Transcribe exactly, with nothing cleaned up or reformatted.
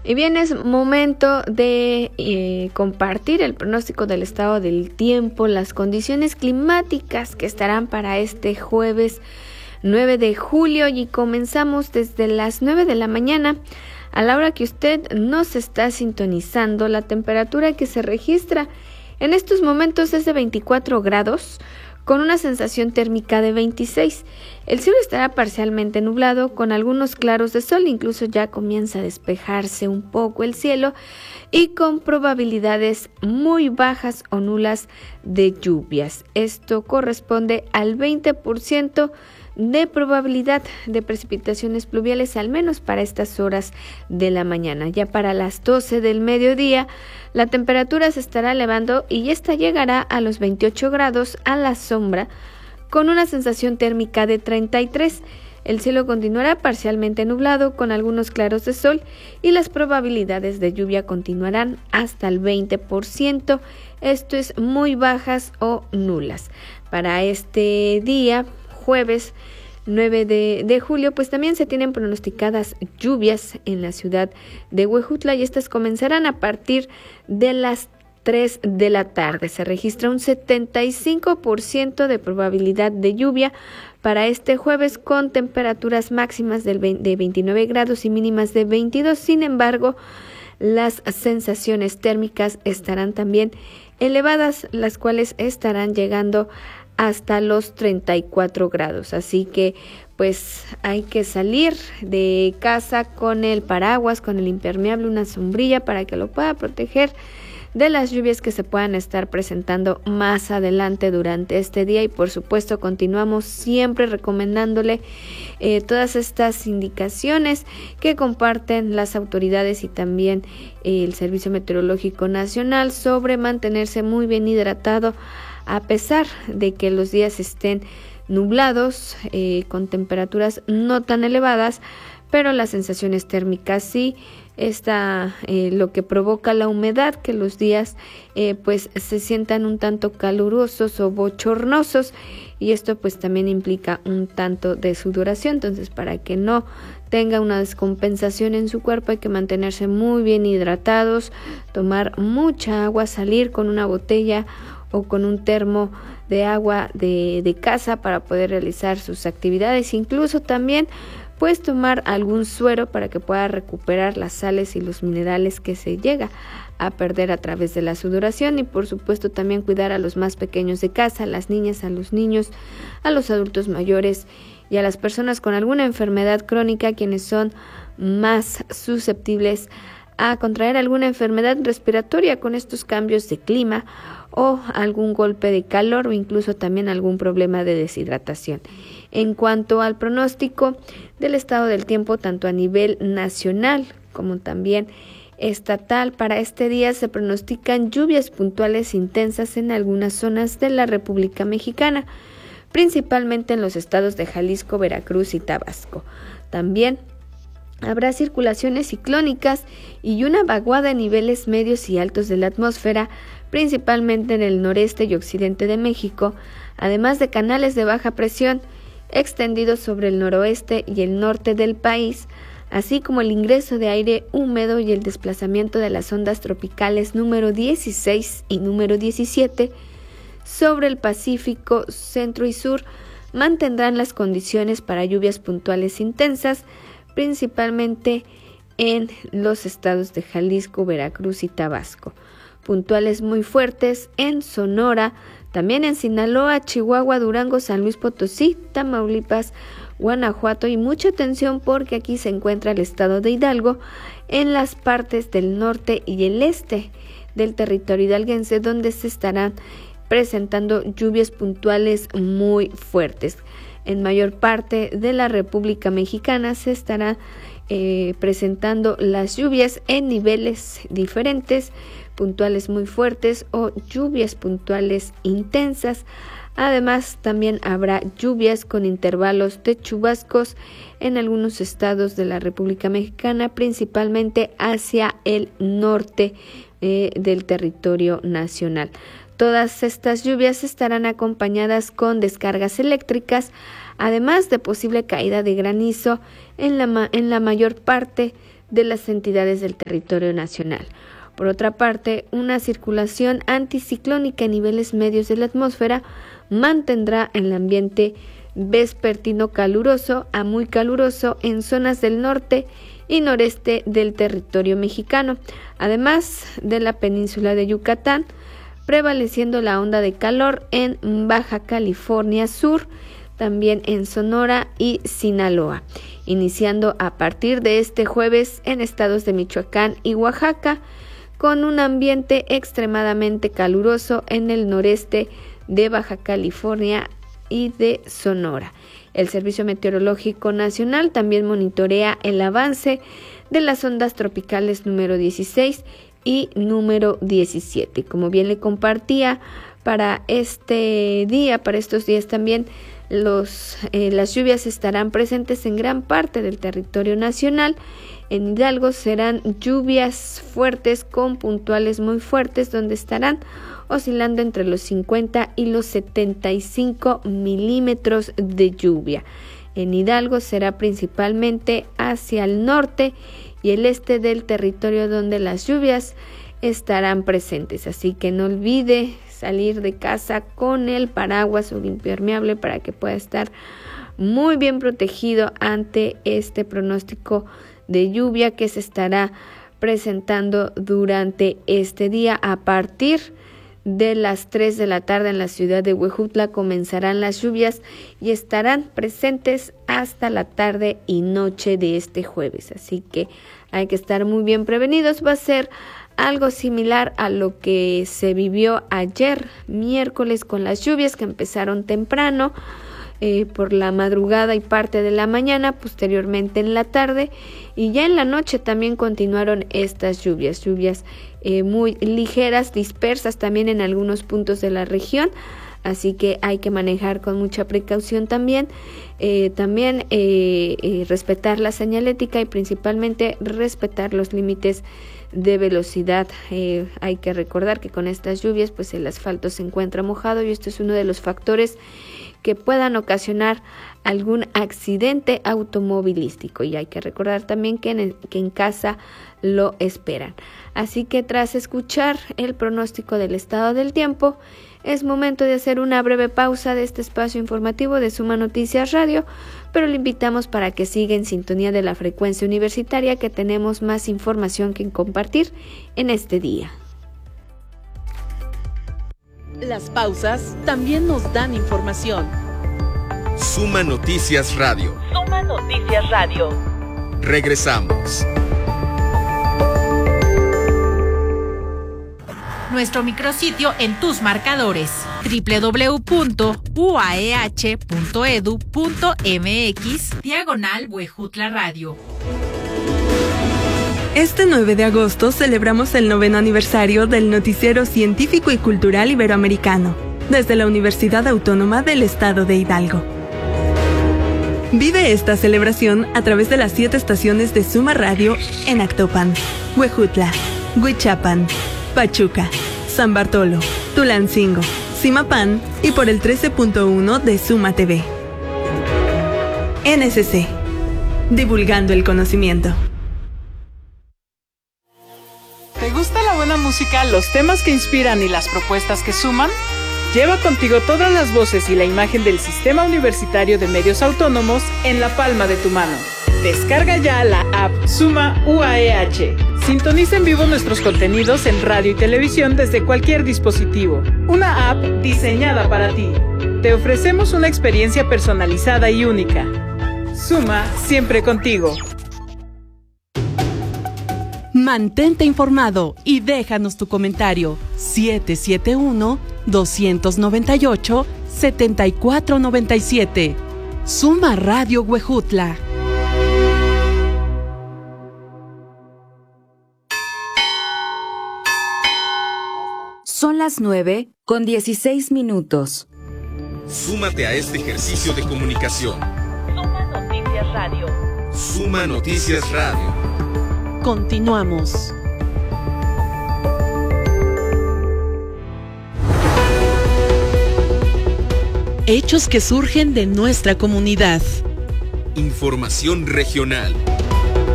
Y bien, es momento de eh, compartir el pronóstico del estado del tiempo, las condiciones climáticas que estarán para este jueves nueve de julio, y comenzamos desde las nueve de la mañana. A la hora que usted nos está sintonizando, la temperatura que se registra en estos momentos es de veinticuatro grados, con una sensación térmica de veintiséis. El cielo estará parcialmente nublado con algunos claros de sol, incluso ya comienza a despejarse un poco el cielo y con probabilidades muy bajas o nulas de lluvias. Esto corresponde al veinte por ciento de probabilidad de precipitaciones pluviales, al menos para estas horas de la mañana. Ya para las doce del mediodía, la temperatura se estará elevando y esta llegará a los veintiocho grados a la sombra, con una sensación térmica de treinta y tres. El cielo continuará parcialmente nublado con algunos claros de sol y las probabilidades de lluvia continuarán hasta el veinte por ciento. Esto es muy bajas o nulas. Para este día, jueves nueve de julio, pues también se tienen pronosticadas lluvias en la ciudad de Huejutla, y estas comenzarán a partir de las tres de la tarde. Se registra un setenta y cinco por ciento de probabilidad de lluvia para este jueves, con temperaturas máximas de veintinueve grados y mínimas de veintidós. Sin embargo, las sensaciones térmicas estarán también elevadas, las cuales estarán llegando hasta los treinta y cuatro grados. Así que pues hay que salir de casa con el paraguas, con el impermeable, una sombrilla para que lo pueda proteger de las lluvias que se puedan estar presentando más adelante durante este día. Y por supuesto continuamos siempre recomendándole eh, todas estas indicaciones que comparten las autoridades y también eh, el Servicio Meteorológico Nacional sobre mantenerse muy bien hidratado a pesar de que los días estén nublados, eh, con temperaturas no tan elevadas, pero las sensaciones térmicas sí. Está eh, lo que provoca la humedad, que los días eh, pues se sientan un tanto calurosos o bochornosos, y esto pues también implica un tanto de sudoración. Entonces, para que no tenga una descompensación en su cuerpo, hay que mantenerse muy bien hidratados, tomar mucha agua, salir con una botella o con un termo de agua de, de casa para poder realizar sus actividades. Incluso también puedes tomar algún suero para que pueda recuperar las sales y los minerales que se llega a perder a través de la sudoración. Y por supuesto también cuidar a los más pequeños de casa, a las niñas, a los niños, a los adultos mayores y a las personas con alguna enfermedad crónica, quienes son más susceptibles a contraer alguna enfermedad respiratoria con estos cambios de clima, o algún golpe de calor, o incluso también algún problema de deshidratación. En cuanto al pronóstico del estado del tiempo, tanto a nivel nacional como también estatal, para este día se pronostican lluvias puntuales intensas en algunas zonas de la República Mexicana, principalmente en los estados de Jalisco, Veracruz y Tabasco. También habrá circulaciones ciclónicas y una vaguada en niveles medios y altos de la atmósfera, principalmente en el noreste y occidente de México, además de canales de baja presión extendidos sobre el noroeste y el norte del país, así como el ingreso de aire húmedo y el desplazamiento de las ondas tropicales número dieciséis y número diecisiete sobre el Pacífico centro y sur, mantendrán las condiciones para lluvias puntuales intensas, principalmente en los estados de Jalisco, Veracruz y Tabasco. Puntuales muy fuertes en Sonora, también en Sinaloa, Chihuahua, Durango, San Luis Potosí, Tamaulipas, Guanajuato, y mucha atención porque aquí se encuentra el estado de Hidalgo, en las partes del norte y el este del territorio hidalguense, donde se estarán presentando lluvias puntuales muy fuertes. En mayor parte de la República Mexicana se estarán eh, presentando las lluvias en niveles diferentes, puntuales muy fuertes o lluvias puntuales intensas. Además, también habrá lluvias con intervalos de chubascos en algunos estados de la República Mexicana, principalmente hacia el norte eh, del territorio nacional. Todas estas lluvias estarán acompañadas con descargas eléctricas, además de posible caída de granizo en la, ma- en la mayor parte de las entidades del territorio nacional. Por otra parte, una circulación anticiclónica en niveles medios de la atmósfera mantendrá el ambiente vespertino caluroso a muy caluroso en zonas del norte y noreste del territorio mexicano, además de la península de Yucatán, prevaleciendo la onda de calor en Baja California Sur, también en Sonora y Sinaloa, iniciando a partir de este jueves en estados de Michoacán y Oaxaca, con un ambiente extremadamente caluroso en el noreste de Baja California y de Sonora. El Servicio Meteorológico Nacional también monitorea el avance de las ondas tropicales número dieciséis y número diecisiete. Como bien le compartía, para este día, para estos días también, los, eh, las lluvias estarán presentes en gran parte del territorio nacional. En Hidalgo serán lluvias fuertes con puntuales muy fuertes, donde estarán oscilando entre los cincuenta y los setenta y cinco milímetros de lluvia. En Hidalgo será principalmente hacia el norte y el este del territorio donde las lluvias estarán presentes, así que no olvide salir de casa con el paraguas o impermeable para que pueda estar muy bien protegido ante este pronóstico de lluvia que se estará presentando durante este día. A partir de las tres de la tarde en la ciudad de Huejutla comenzarán las lluvias y estarán presentes hasta la tarde y noche de este jueves, así que hay que estar muy bien prevenidos. Va a ser algo similar a lo que se vivió ayer miércoles con las lluvias que empezaron temprano eh, por la madrugada y parte de la mañana, posteriormente en la tarde, y ya en la noche también continuaron estas lluvias, lluvias eh, muy ligeras, dispersas también en algunos puntos de la región, así que hay que manejar con mucha precaución también, eh, también eh, eh, respetar la señalética y principalmente respetar los límites de velocidad. Eh, hay que recordar que con estas lluvias pues el asfalto se encuentra mojado y esto es uno de los factores que puedan ocasionar algún accidente automovilístico, y hay que recordar también que en, el, que en casa lo esperan. Así que tras escuchar el pronóstico del estado del tiempo, es momento de hacer una breve pausa de este espacio informativo de Suma Noticias Radio, pero le invitamos para que siga en sintonía de la frecuencia universitaria, que tenemos más información que compartir en este día. Las pausas también nos dan información. Suma Noticias Radio. Suma Noticias Radio. Regresamos. Nuestro micrositio en tus marcadores: doble u doble u doble u punto u a e h punto e d u punto m x diagonal Huejutla Radio. Este nueve de agosto celebramos el noveno aniversario del Noticiero Científico y Cultural Iberoamericano, desde la Universidad Autónoma del Estado de Hidalgo. Vive esta celebración a través de las siete estaciones de Suma Radio en Actopan, Huejutla, Huichapan, Pachuca, San Bartolo, Tulancingo, Zimapán y por el trece punto uno de Suma T V. N S C, divulgando el conocimiento. ¿Te gusta la buena música, los temas que inspiran y las propuestas que suman? Lleva contigo todas las voces y la imagen del Sistema Universitario de Medios Autónomos en la palma de tu mano. Descarga ya la app Suma U A E H. Sintoniza en vivo nuestros contenidos en radio y televisión desde cualquier dispositivo. Una app diseñada para ti. Te ofrecemos una experiencia personalizada y única. Suma, siempre contigo. Mantente informado y déjanos tu comentario. siete siete uno, dos nueve ocho, siete cuatro nueve siete. Suma Radio Huejutla. Son las nueve con dieciséis minutos. Súmate a este ejercicio de comunicación. Suma Noticias Radio. Suma Noticias Radio. Continuamos. Hechos que surgen de nuestra comunidad. Información regional.